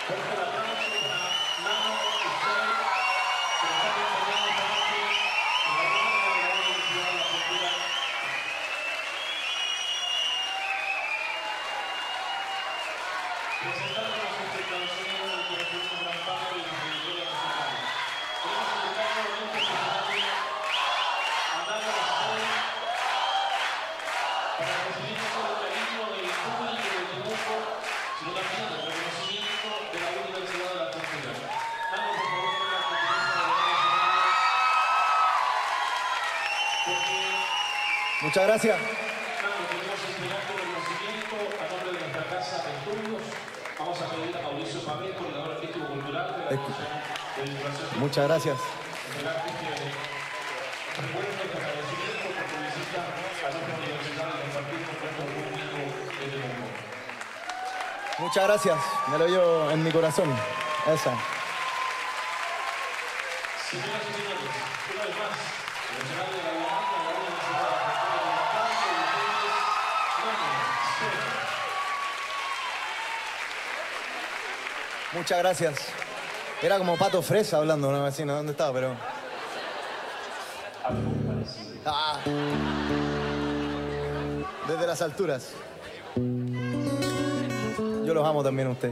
Muchas gracias. Vamos a pedir a Mauricio Pamé, coordinador artístico cultural de la Comisión. Muchas gracias. Muchas gracias. Me lo llevo en mi corazón. Esa. Señoras y señores, una vez más, el Nacional de la Muchas gracias. Era como Pato Fresa hablando, una vecina. ¿Dónde estaba? Pero... Ah. Desde las alturas. Yo los amo también a ustedes.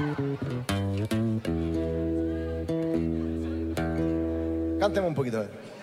Cánteme un poquito, a ver.